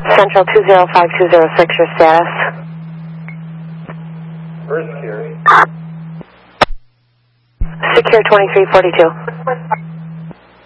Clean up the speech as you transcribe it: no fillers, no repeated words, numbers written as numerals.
Central 205-206, your status? Where's secure? Secure 2342.